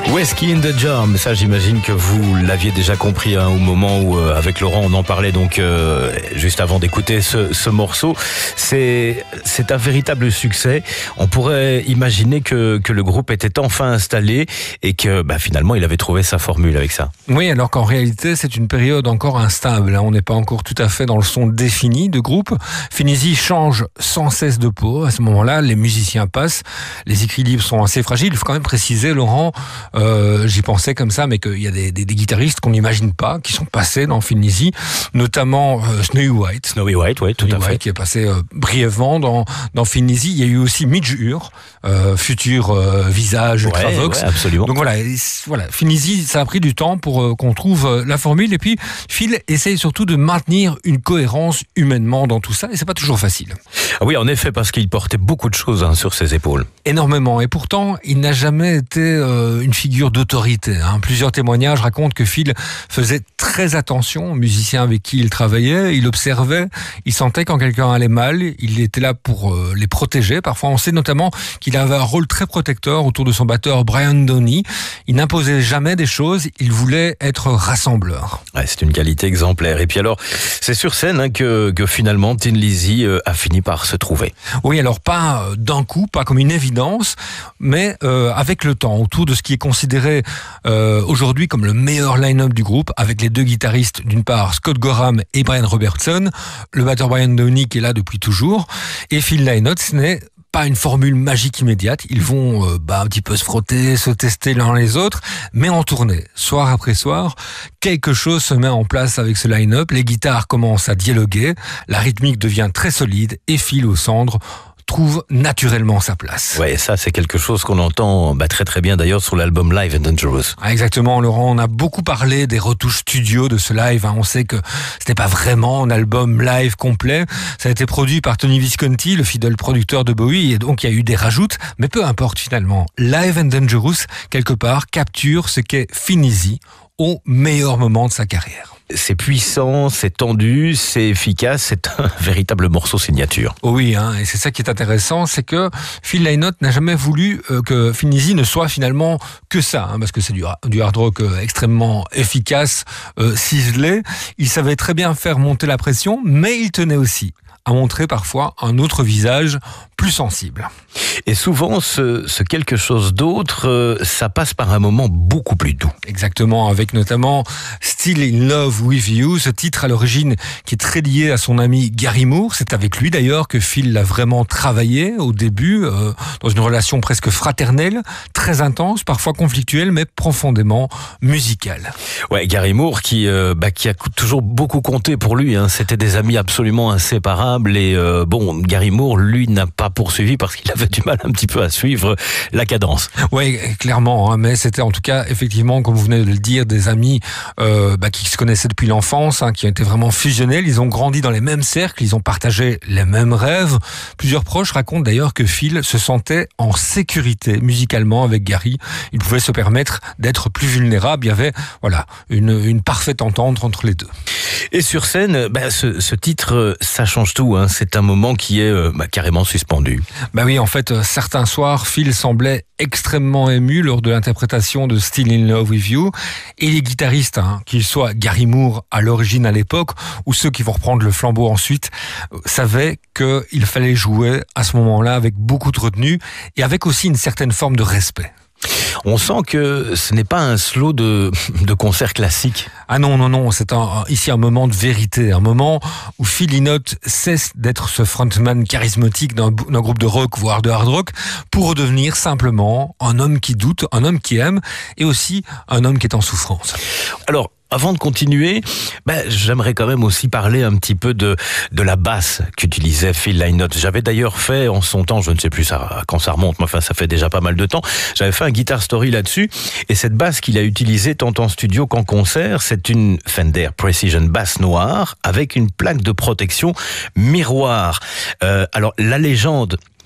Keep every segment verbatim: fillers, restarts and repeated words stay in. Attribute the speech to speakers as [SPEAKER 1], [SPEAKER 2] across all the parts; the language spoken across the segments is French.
[SPEAKER 1] Whiskey in the Jar, mais ça j'imagine que vous l'aviez déjà compris hein, au moment où euh, avec Laurent on en parlait donc euh, juste avant d'écouter ce, ce morceau. C'est, c'est un véritable succès. On pourrait imaginer que, que le groupe était enfin installé et que bah, finalement il avait trouvé sa formule avec ça.
[SPEAKER 2] Oui, alors qu'en réalité c'est une période encore instable. On n'est pas encore tout à fait dans le son défini de groupe. Finizzy change sans cesse de peau. À ce moment-là, les musiciens passent, les équilibres sont assez fragiles. Il faut quand même préciser, Laurent, Euh, j'y pensais comme ça, mais qu'il y a des, des, des guitaristes qu'on n'imagine pas, qui sont passés dans Finizzy, notamment euh, Snowy White.
[SPEAKER 1] Snowy White, oui, tout
[SPEAKER 2] Snowy
[SPEAKER 1] à fait.
[SPEAKER 2] White, qui est passé euh, brièvement dans, dans Finizzy. Il y a eu aussi Midge Ure, euh, futur euh, visage
[SPEAKER 1] ouais,
[SPEAKER 2] Ultravox.
[SPEAKER 1] Ouais, absolument.
[SPEAKER 2] Donc voilà, voilà, Finizzy, ça a pris du temps pour euh, qu'on trouve euh, la formule. Et puis, Phil essaye surtout de maintenir une cohérence humainement dans tout ça, et c'est pas toujours facile.
[SPEAKER 1] Ah oui, en effet, parce qu'il portait beaucoup de choses hein, sur ses épaules.
[SPEAKER 2] Énormément, et pourtant, il n'a jamais été euh, une figure d'autorité. Hein. Plusieurs témoignages racontent que Phil faisait très attention aux musiciens avec qui il travaillait, il observait, il sentait quand quelqu'un allait mal, il était là pour euh, les protéger. Parfois, on sait notamment qu'il avait un rôle très protecteur autour de son batteur Brian Downey. Il n'imposait jamais des choses, il voulait être rassembleur.
[SPEAKER 1] Ouais, c'est une qualité exemplaire. Et puis alors, c'est sur scène hein, que, que finalement Thin Lizzy euh, a fini par se trouver.
[SPEAKER 2] Oui, alors pas d'un coup, pas comme une évidence, mais euh, avec le temps, autour de ce qui est considéré euh, aujourd'hui comme le meilleur line-up du groupe, avec les deux guitaristes, d'une part Scott Gorham et Brian Robertson, le batteur Brian Downey qui est là depuis toujours, et Phil Lynott. Ce n'est pas une formule magique immédiate, ils vont euh, bah, un petit peu se frotter, se tester l'un les autres, mais en tournée, soir après soir, quelque chose se met en place avec ce line-up, les guitares commencent à dialoguer, la rythmique devient très solide, et Phil aux cendres trouve naturellement sa place.
[SPEAKER 1] Ouais, ça c'est quelque chose qu'on entend bah, très très bien d'ailleurs sur l'album Live and Dangerous.
[SPEAKER 2] Ah, exactement, Laurent, on a beaucoup parlé des retouches studio de ce live, hein. On sait que ce n'est pas vraiment un album live complet, ça a été produit par Tony Visconti, le fidèle producteur de Bowie, et donc il y a eu des rajoutes, mais peu importe finalement. Live and Dangerous, quelque part, capture ce qu'est Finizzy au meilleur moment de sa carrière.
[SPEAKER 1] C'est puissant, c'est tendu, c'est efficace, c'est un véritable morceau signature.
[SPEAKER 2] Oh oui, hein, et c'est ça qui est intéressant, c'est que Phil Lynott n'a jamais voulu euh, que Finizzy ne soit finalement que ça, hein, parce que c'est du, du hard rock euh, extrêmement efficace, euh, ciselé. Il savait très bien faire monter la pression, mais il tenait aussi à montrer parfois un autre visage plus sensible.
[SPEAKER 1] Et souvent, ce, ce quelque chose d'autre, euh, ça passe par un moment beaucoup plus doux.
[SPEAKER 2] Exactement, avec notamment Still in Love with You, ce titre à l'origine qui est très lié à son ami Gary Moore. C'est avec lui d'ailleurs que Phil l'a vraiment travaillé au début, euh, dans une relation presque fraternelle, très intense, parfois conflictuelle, mais profondément musicale.
[SPEAKER 1] Ouais, Gary Moore qui, euh, bah, qui a toujours beaucoup compté pour lui, hein. C'était des amis absolument inséparables et euh, bon, Gary Moore, lui, n'a pas poursuivi parce qu'il avait du mal un petit peu à suivre la cadence.
[SPEAKER 2] Oui, clairement, hein, mais c'était en tout cas effectivement, comme vous venez de le dire, des amis euh, bah, qui se connaissaient depuis l'enfance, hein, qui ont été vraiment fusionnels. Ils ont grandi dans les mêmes cercles, ils ont partagé les mêmes rêves. Plusieurs proches racontent d'ailleurs que Phil se sentait en sécurité musicalement avec Gary. Il pouvait se permettre d'être plus vulnérable. Il y avait voilà une, une parfaite entente entre les deux.
[SPEAKER 1] Et sur scène, bah, ce, ce titre, ça change tout. Hein. C'est un moment qui est euh, bah, carrément suspendu.
[SPEAKER 2] Bah oui, en fait, certains soirs, Phil semblait extrêmement ému lors de l'interprétation de Still in Love with You. Et les guitaristes, hein, qu'ils soient Gary Moore à l'origine à l'époque, ou ceux qui vont reprendre le flambeau ensuite, euh, savaient qu'il fallait jouer à ce moment-là avec beaucoup de retenue et avec aussi une certaine forme de respect.
[SPEAKER 1] On sent que ce n'est pas un slow de, de concert classique.
[SPEAKER 2] Ah non, non, non, c'est un, ici un moment de vérité, un moment où Phil Lynott cesse d'être ce frontman charismatique d'un, d'un groupe de rock, voire de hard rock, pour redevenir simplement un homme qui doute, un homme qui aime, et aussi un homme qui est en souffrance.
[SPEAKER 1] Alors, avant de continuer, ben, j'aimerais quand même aussi parler un petit peu de, de la basse qu'utilisait Phil Lynott. J'avais d'ailleurs fait en son temps, je ne sais plus ça, quand ça remonte, mais enfin ça fait déjà pas mal de temps, j'avais fait un guitar story là-dessus, et cette basse qu'il a utilisée tant en studio qu'en concert, c'est une Fender Precision basse noire avec une plaque de protection miroir. Euh, alors la légende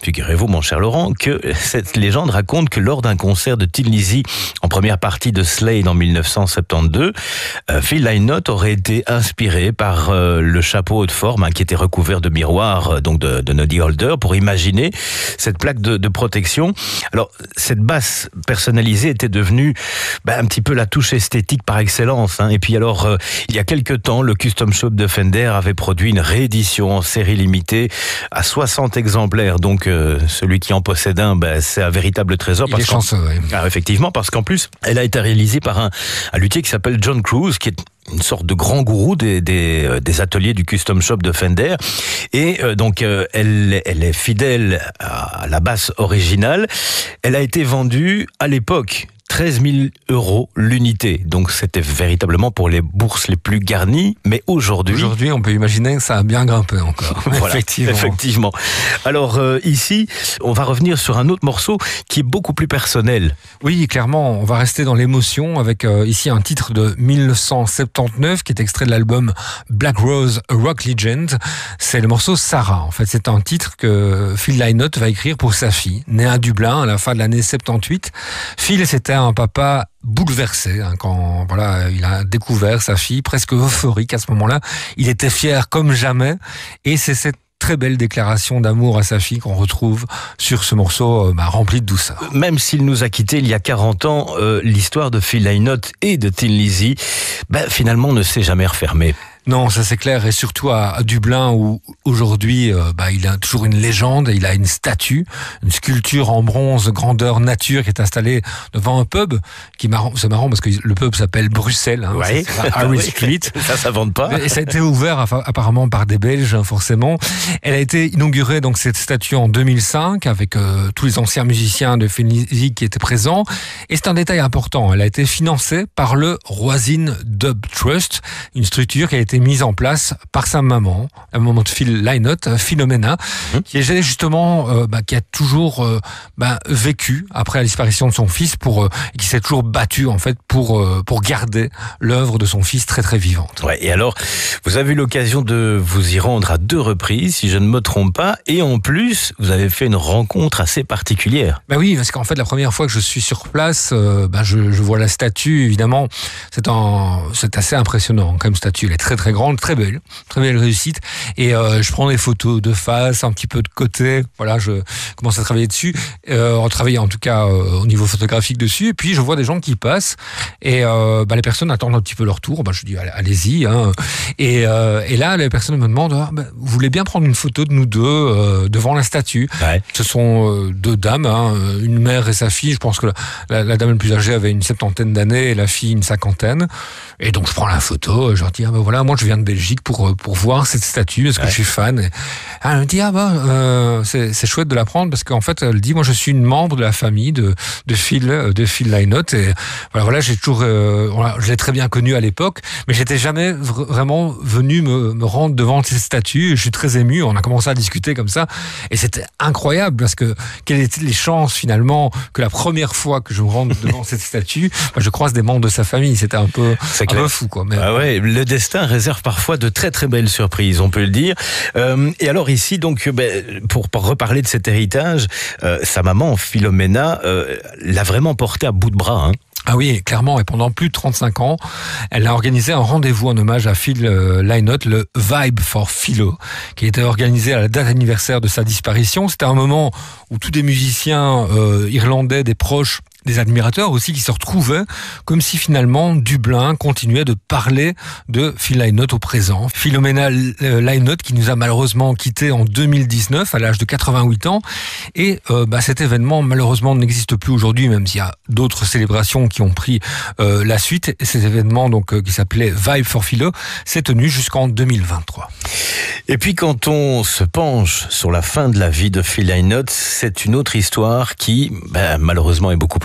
[SPEAKER 1] figurez-vous, mon cher Laurent, que cette légende raconte que lors d'un concert de Tin Lizzy en première partie de Slade en mille neuf cent soixante-douze, euh, Phil Lynott aurait été inspiré par euh, le chapeau de forme hein, qui était recouvert de miroirs euh, donc de, de Noddy Holder pour imaginer cette plaque de, de protection. Alors, cette basse personnalisée était devenue bah, un petit peu la touche esthétique par excellence. Hein. Et puis alors, euh, il y a quelques temps, le Custom Shop de Fender avait produit une réédition en série limitée à soixante exemplaires. Donc, euh, celui qui en possède un, bah, c'est un véritable trésor.
[SPEAKER 2] Il
[SPEAKER 1] parce
[SPEAKER 2] est chanceux, oui.
[SPEAKER 1] Ah, effectivement, parce qu'en plus, elle a été réalisée par un, un luthier qui s'appelle John Cruz, qui est une sorte de grand gourou des, des, des ateliers du Custom Shop de Fender. Et euh, donc, euh, elle, elle est fidèle à la basse originale. Elle a été vendue à l'époque treize mille euros l'unité. Donc, c'était véritablement pour les bourses les plus garnies. Mais aujourd'hui...
[SPEAKER 2] Aujourd'hui, on peut imaginer que ça a bien grimpé encore.
[SPEAKER 1] Voilà, effectivement. effectivement. Alors, euh, ici, on va revenir sur un autre morceau qui est beaucoup plus personnel.
[SPEAKER 2] Oui, clairement, on va rester dans l'émotion avec euh, ici un titre de mille neuf cent soixante-dix-neuf qui est extrait de l'album Black Rose, A Rock Legend. C'est le morceau Sarah. En fait, c'est un titre que Phil Lynott va écrire pour sa fille, née à Dublin à la fin de l'année soixante-dix-huit. Phil, c'était un papa bouleversé hein, quand voilà il a découvert sa fille, presque euphorique à ce moment-là. Il était fier comme jamais et c'est cette très belle déclaration d'amour à sa fille qu'on retrouve sur ce morceau euh, bah, rempli de douceur.
[SPEAKER 1] Même s'il nous a quittés il y a quarante ans, euh, l'histoire de Phil Lynott et de Tin Lizzy, bah, finalement ne s'est jamais refermée.
[SPEAKER 2] Non, ça c'est clair, et surtout à, à Dublin où aujourd'hui euh, bah, il a toujours une légende, il a une statue, une sculpture en bronze grandeur nature qui est installée devant un pub, qui est marrant, c'est marrant parce que le pub s'appelle Bruxelles, hein,
[SPEAKER 1] ouais.
[SPEAKER 2] c'est Harry Street.
[SPEAKER 1] Ça, ça vante pas.
[SPEAKER 2] Et ça a été ouvert apparemment par des Belges, hein, forcément. Elle a été inaugurée donc cette statue en deux mille cinq avec euh, tous les anciens musiciens de Tin Lizzy qui étaient présents. Et c'est un détail important, elle a été financée par le Roisin Dub Trust, une structure qui a été mise en place par sa maman, la maman de Phil Lynott, Philomena, mmh. qui est justement, euh, bah, qui a toujours euh, bah, vécu après la disparition de son fils pour, euh, et qui s'est toujours battue en fait pour euh, pour garder l'œuvre de son fils très très vivante.
[SPEAKER 1] Ouais. Et alors, vous avez eu l'occasion de vous y rendre à deux reprises, si je ne me trompe pas, et en plus, vous avez fait une rencontre assez particulière.
[SPEAKER 2] Bah oui, parce qu'en fait, la première fois que je suis sur place, euh, bah, je, je vois la statue. Évidemment, c'est un, c'est assez impressionnant comme statue. Elle est très très grande, très belle, très belle réussite. Et euh, je prends des photos de face, un petit peu de côté. Voilà, je commence à travailler dessus, euh, en travaillant en tout cas euh, au niveau photographique dessus. Et puis je vois des gens qui passent et euh, bah, les personnes attendent un petit peu leur tour. Bah, je dis allez-y. Hein. Et, euh, et là, les personnes me demandent ah, bah, vous voulez bien prendre une photo de nous deux euh, devant la statue. Ouais. Ce sont euh, deux dames, hein, une mère et sa fille. Je pense que la, la, la dame la plus âgée avait une septantaine d'années et la fille une cinquantaine. Et donc je prends la photo. Je leur dis ah, bah, voilà, moi je viens de Belgique pour pour voir cette statue parce que ouais. je suis fan. Et elle me dit ah bah euh, c'est c'est chouette de la prendre parce qu'en fait elle dit moi je suis une membre de la famille de de Phil de Phil Lynott et voilà voilà j'ai toujours euh, voilà, je l'ai très bien connu à l'époque mais j'étais jamais v- vraiment venu me me rendre devant cette statue et je suis très ému. On a commencé à discuter comme ça et c'était incroyable parce que quelles étaient les chances finalement que la première fois que je me rende devant cette statue bah, je croise des membres de sa famille. C'était un peu
[SPEAKER 1] c'est
[SPEAKER 2] un peu fou quoi. Mais
[SPEAKER 1] ah ouais, le destin réserve parfois de très très belles surprises, on peut le dire. Euh, et alors ici, donc, ben, pour, pour reparler de cet héritage, euh, sa maman, Philomena, euh, l'a vraiment porté à bout de bras. Hein.
[SPEAKER 2] Ah oui, clairement, et pendant plus de trente-cinq ans, elle a organisé un rendez-vous en hommage à Phil Lynott, le Vibe for Philo, qui était organisé à la date anniversaire de sa disparition. C'était un moment où tous des musiciens euh, irlandais, des proches, des admirateurs aussi qui se retrouvaient comme si finalement Dublin continuait de parler de Phil Lynott au présent. Philomena Lynott qui nous a malheureusement quittés en deux mille dix-neuf à l'âge de quatre-vingt-huit ans et euh, bah, cet événement malheureusement n'existe plus aujourd'hui même s'il y a d'autres célébrations qui ont pris euh, la suite. Et cet événement donc euh, qui s'appelait Vibe for Philo s'est tenu jusqu'en deux mille vingt-trois.
[SPEAKER 1] Et puis quand on se penche sur la fin de la vie de Phil Lynott, c'est une autre histoire qui bah, malheureusement est beaucoup plus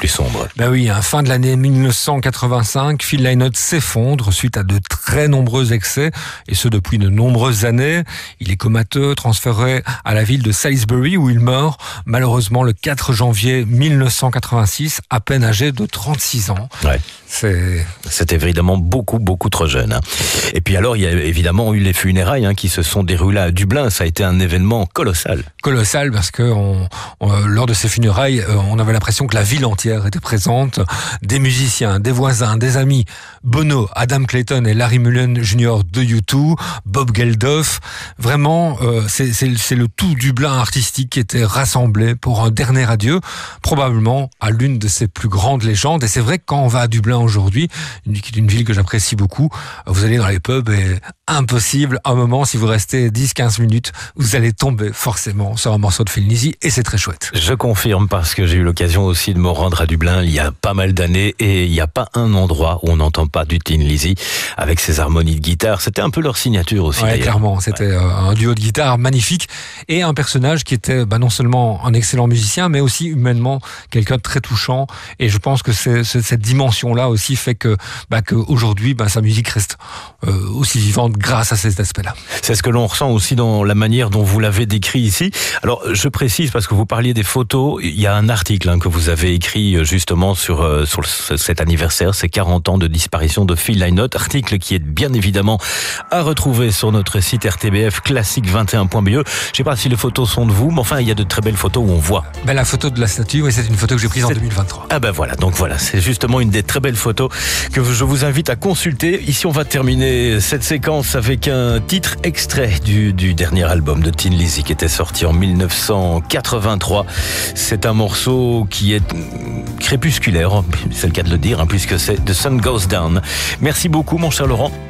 [SPEAKER 1] sombre.
[SPEAKER 2] Ben oui, hein, fin de l'année mille neuf cent quatre-vingt-cinq, Phil Lynott s'effondre suite à de très nombreux excès, et ce depuis de nombreuses années. Il est comateux, transféré à la ville de Salisbury où il meurt malheureusement le quatre janvier mille neuf cent quatre-vingt-six, à peine âgé de trente-six ans.
[SPEAKER 1] Ouais.
[SPEAKER 2] C'est...
[SPEAKER 1] C'était évidemment beaucoup, beaucoup trop jeune. Hein. Et puis alors, il y a évidemment eu les funérailles hein, qui se sont déroulées à Dublin. Ça a été un événement colossal.
[SPEAKER 2] Colossal parce que on, on, lors de ces funérailles, on avait l'impression que la ville entière était présente. Des musiciens, des voisins, des amis. Bono, Adam Clayton et Larry Mullen junior de U deux, Bob Geldof. Vraiment, euh, c'est, c'est, c'est le tout Dublin artistique qui était rassemblé pour un dernier adieu, probablement à l'une de ses plus grandes légendes. Et c'est vrai que quand on va à Dublin aujourd'hui, qui est une ville que j'apprécie beaucoup, vous allez dans les pubs et impossible, un moment, si vous restez dix à quinze minutes, vous allez tomber forcément sur un morceau de Thin Lizzy et c'est très chouette.
[SPEAKER 1] Je confirme parce que j'ai eu l'occasion aussi de me rendre à Dublin il y a pas mal d'années et il n'y a pas un endroit où on n'entend pas du Thin Lizzy avec ses harmonies de guitare. C'était un peu leur signature aussi.
[SPEAKER 2] Ouais,
[SPEAKER 1] d'ailleurs.
[SPEAKER 2] clairement. C'était ouais. un duo de guitare magnifique et un personnage qui était bah, non seulement un excellent musicien, mais aussi humainement quelqu'un de très touchant. Et je pense que c'est, c'est, cette dimension-là aussi fait que bah, qu'aujourd'hui, bah, sa musique reste euh, aussi vivante grâce à cet aspect-là.
[SPEAKER 1] C'est ce que l'on ressent aussi dans la manière dont vous l'avez décrit ici. Alors, je précise, parce que vous parliez des photos, il y a un article hein, que vous avez écrit justement sur, euh, sur cet anniversaire, ces quarante ans de disparition de Phil Lynott, article qui est bien évidemment à retrouver sur notre site R T B F classique vingt et un point B E. Je sais pas si les photos sont de vous, mais enfin, il y a de très belles photos où on voit.
[SPEAKER 2] Ben, la photo de la statue, oui, c'est une photo que j'ai prise c'est... en deux mille vingt-trois.
[SPEAKER 1] Ah ben voilà, donc voilà, c'est justement une des très belles photos que je vous invite à consulter. Ici, on va terminer cette séquence avec un titre extrait du, du dernier album de Thin Lizzy qui était sorti en mille neuf cent quatre-vingt-trois. C'est un morceau qui est crépusculaire, c'est le cas de le dire, hein, puisque c'est The Sun Goes Down. Merci beaucoup, mon cher Laurent.